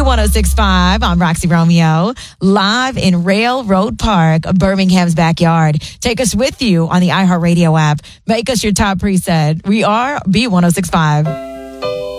B1065. I'm Roxy Romeo, live in Railroad Park, Birmingham's backyard. Take us with you on the iHeartRadio app. Make us your top preset. We are B1065.